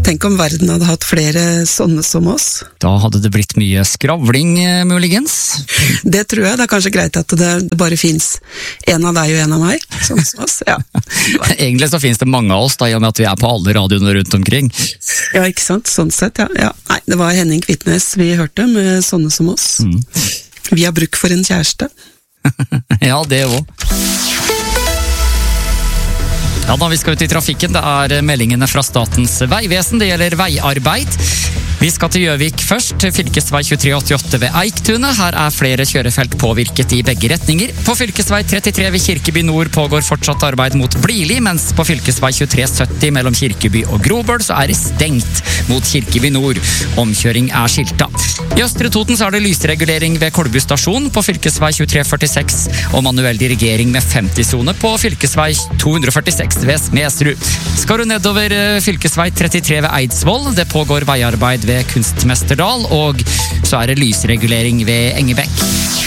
Tenk om verden hadde hatt flere sånne som oss. Da hadde det blitt mye skravling, muligens. Det tror jeg. Det er kanskje greit at det bare finnes en av deg og en av meg, sånn som oss. Ja. Egentlig så finnes det mange av oss, da, i og med at vi er på alle radioene rundt omkring. Ja, ikke sant? Sånn sett, ja. Ja. Nei, det var Henning Kvitnes vi hørte med sånne som oss. Vi har bruk for en kjæreste. Ja, det også. Ja da, vi skal ut i trafikken. Det er meldingene fra Statens vegvesen. Det gjelder veiarbeid. Vi skal til Gjøvik først, fylkesvei 2388 ved Eiktunet. Her er flere kjørefelt påvirket i begge retninger. På fylkesvei 33 ved Kirkeby Nord pågår fortsatt arbeid mot Blili, mens på fylkesvei 2370 mellom Kirkeby og Grobøl så er det stengt mot Kirkeby Nord. Omkjøring er skilta. I Østre Toten så er det lysregulering ved Kolbu stasjon på fylkesvei 2346 og manuell dirigering med 50-sone på fylkesvei 246 ved Smedsrud. Skal du nedover fylkesvei 33 ved Eidsvoll, det pågår veiarbeid ved Kunstmesterdal, og så er det lysregulering ved Engebekk.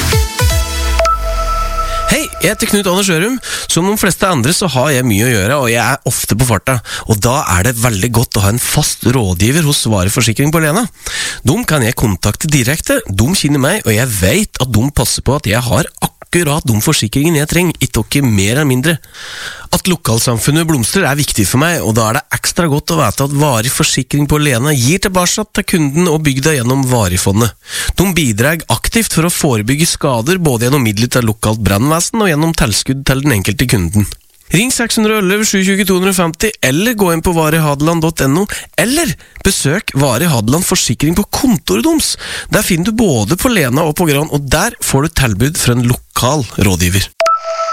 Hei, jeg heter Knut Anders Ørum. Som de fleste andre så har jeg mye å gjøre, og jeg er ofte på farta. Og da er det veldig godt å ha en fast rådgiver hos Svare Forsikring på Lena. De kan jeg kontakte direkte, de kjenner meg, og jeg vet at de passer på at jeg har akkurat de forsikringene jeg trenger, ikke mer eller mindre. At lokalsamfunnet blomstrer er viktig for meg, og da er det ekstra godt å vite at Varig Forsikring på Lena gir tilbake til kunden og bygda gjennom Varigfondet. De bidrar aktivt for å forebygge skader, både gjennom midler til lokalt brannvesen og gjennom tilskudd til den enkelte kunden. Ring 611 720 250, eller gå inn på varihadeland.no, eller besøk Vari Hadeland Forsikring på kontoret deres. Der finner du både på Lena og på Gran, og der får du tilbud fra en lokal rådgiver.